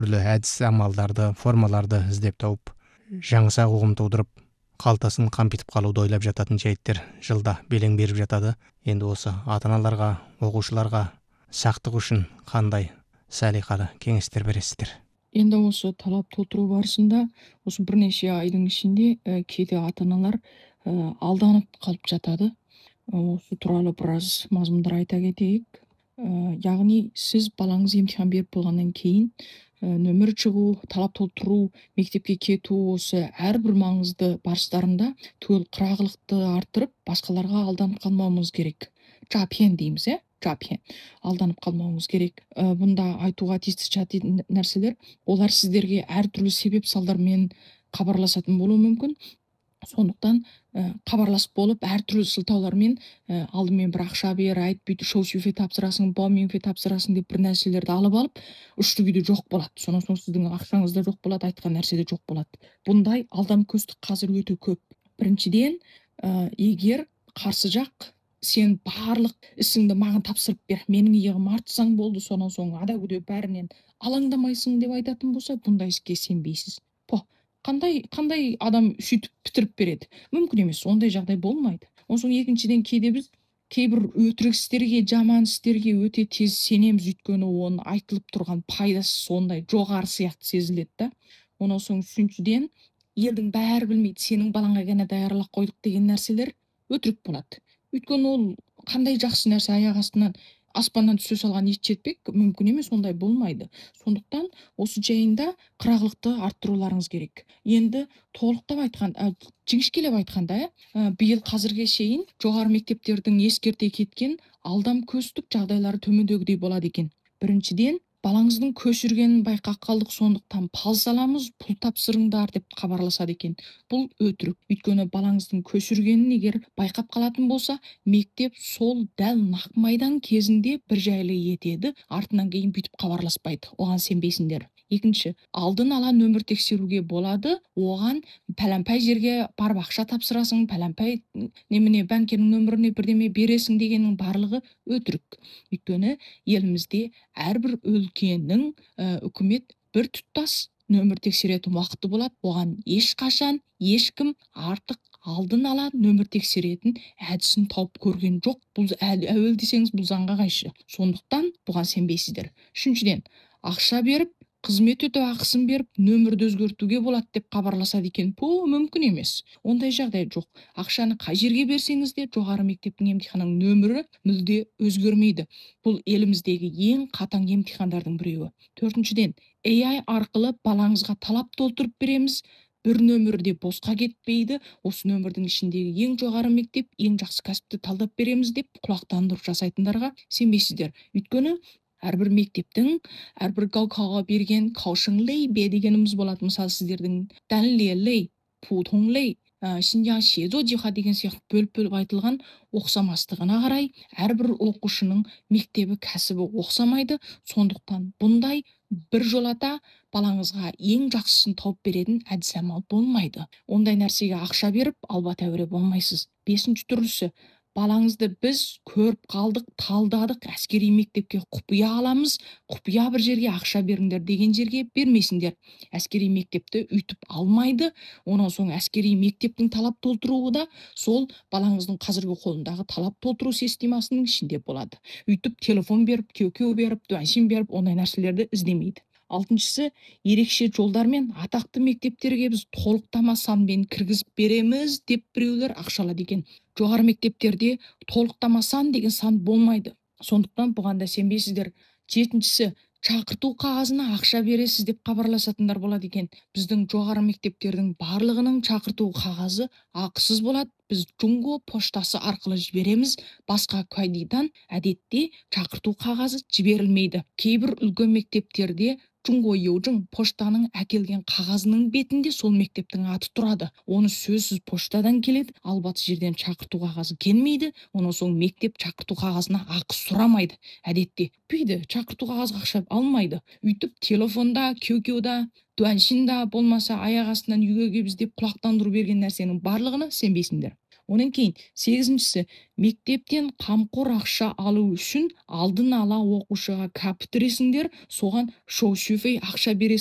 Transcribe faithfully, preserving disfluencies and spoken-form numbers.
түрлі әдіс амалдарды, формаларды іздеп тауып, жаңсақ ұғым тудырып, қалтасын қампитып қалуды ойлап жататын жайттер жылда белең беріп жатады. Енді осы ата-аналарға, оқушыларға сақтық үшін қандай салиқалы кеңестер бересіздер? Енді осы талап толтыру барысында осы бірнеше айдың ішінде ә, кейде ата-аналар ә, алданып қалып жатады. Осы туралы біраз мазмұндар айта кетейік. Ә, яғни сіз балаңыз емтихан беріп болғаннан кейін ә, нөмір шығу, талап толтыру, мектепке кету осы әрбір маңызды барыстарында түгел қырағылықты арттырып, басқаларға алданып қалмауымыз керек. Жапен дейміз, ә? Жапен. Алданып қалмауымыз керек. Ә, бұнда айтуға тиісті жататын нәрселер, олар сіздерге әртүрлі себеп салдармен хабарласатын болуы мүмкін. Сондықтан ә, хабарласып болып әртүрлі сылтаулармен ә, алдымен бір ақша бер, айт бүйт, шоу-шуфе тапсырасың, баумеңфе тапсырасың деп бір нәрселерді алып алып, үшті күйде жоқ болады. Сонан соң сіздің ақшаңыз да жоқ болады, айтқан нәрсе де жоқ болады. Бұндай алдамкөздік қазір өте көп. Біріншіден, ә, егер қарсы жақ сен барлық ісіңді маған тапсырып бер, менің иығым артсаң болды, сонан соң ада күде бәрінен алаңдамайсың деп айтатын болса, бұндай іске сенбейсіз. По, қандай қандай адам сөйтіп бітіріп береді? Мүмкін емес, ондай жағдай болмайды. Онан соң екіншіден, кейде біз кейбір өтірік істерге, жаман істерге өте тез сенеміз, өйткені оның айтылып тұрған пайдасы сондай жоғары сияқты сезіледі да. Онан соң үшіншіден, елдің бәрі білмейді, сенің балаңа ғана даярлап қойдық деген нәрселер өтірік болады. Өйткені ол қандай жақсы нәрсе, аяқ астынан аспаннан түсе салған ет жетпек мүмкін емес, ондай болмайды. Сондықтан осы жайында қырағылықты арттыруларыңыз керек. Енді толықтап айтқан, ә, жіңішкелеп айтқанда, ә, биыл қазірге шейін жоғары мектептердің ескерте кеткен алдамкөздік жағдайлары төмендегідей болады екен. Біріншіден, балаңыздың көшіргенін байқап қалдық, сондықтан пал саламыз, пұл тапсырыңдар деп хабарласады екен. Бұл өтірік. Өйткені балаңыздың көшіргенін егер байқап қалатын болса, мектеп сол дәл нақ майдан кезінде бір жайлы етеді, артынан кейін бүйтіп хабарласпайды. Оған сенбейсіңдер. Екінші, алдын ала нөмір тексеруге болады, оған пәләмпәй жерге барып ақша тапсырасың, пәләмпәй немене банкенің нөміріне бірдеме бересің дегеннің барлығы өтірік. Өйткені елімізде әрбір өлкенің ә, үкімет бір тұтас нөмір тексеретін уақыты болады. Оған ешқашан ешкім артық алдын ала нөмір тексеретін әдісін тауып көрген жоқ. Бұл әуел десеңіз, бұл заңға қайшы. Сондықтан бұған сенбейсіздер. Үшіншіден, ақша беріп, қызмет өтеу ақысын беріп, нөмірді өзгертуге болады деп хабарласады екен. Бұл мүмкін емес. Ондай жағдай жоқ. Ақшаны қай жерге берсеңіз де, жоғары мектептің емтиханының нөмірі мүлде өзгермейді. Бұл еліміздегі ең қатаң емтихандардың біреуі. Төртіншіден, эй ай арқылы балаңызға талап толтырып береміз. Бір нөмірде босқа кетпейді. Осы нөмірдің ішіндегі ең жоғары мектеп, ең жақсы кәсіпті талдап береміз деп құлақтандырып жасайтындарға сенбейсіздер. Өйткені әрбір мектептің әрбір гаукаға берген каушыңлей бе дегеніміз болады. Мысалы сіздердің дәнлелей, путонлей, Шинжаң шезо жиха деген сияқты бөліп-бөліп айтылған оқсамастығына қарай әрбір оқушының мектебі, кәсібі оқсамайды. Сондықтан бұндай бір жолата балаңызға ең жақсысын тауып беретін әдіс амал болмайды. Ондай нәрсеге ақша беріп, алба тәуре болмайсыз. Бесінші түрлісі, балаңызды біз көріп қалдық, талдадық, әскери мектепке құпия аламыз, құпия бір жерге ақша беріңдер деген жерге бермейсіңдер. Әскери мектепті үйтіп алмайды. Онан соң әскери мектептің талап толтыруы да сол балаңыздың қазіргі қолындағы талап толтыру системасының ішінде болады. Үйтіп телефон беріп, кеу-кеу беріп, дуаншин беріп, ондай нәрселерді іздемейді. Алтыншысы, ерекше жолдармен атақты мектептерге біз толықтама санмен кіргізіп береміз деп біреулер ақшалады екен. Жоғары мектептерде толықтама сан деген сан болмайды. Сондықтан бұған да сенбейсіздер. Жетіншісі, шақырту қағазына ақша бересіз деп хабарласатындар болады екен. Біздің жоғары мектептердің барлығының шақырту қағазы ақысыз болады. Біз Джунго поштасы арқылы жібереміз. Басқа кайдидан әдетте шақырту қағазы жіберілмейді. Кейбір үлкен мектептерде Джунго Йоужың поштаның әкелген қағазының бетінде сол мектептің аты тұрады. Оны сөзсіз поштадан келеді, албаты жерден шақырту қағазы келмейді. Онан соң мектеп шақырту қағазына ақы сұрамайды. Әдетте бүйді шақырту қағазға ақша алмайды. Үйтіп телефонда, кеу-кеуда, дуаншинда болмаса аяқ астынан үйге келіп деп құлақтандыру берген нәрсенің барлығына сенбейсіңдер. Онан кейін сегізіншісі, мектептен қамқор ақша алу үшін алдын ала оқушыға кәпіттіресіңдер, соған шоу шөфей ақша бересіңдер.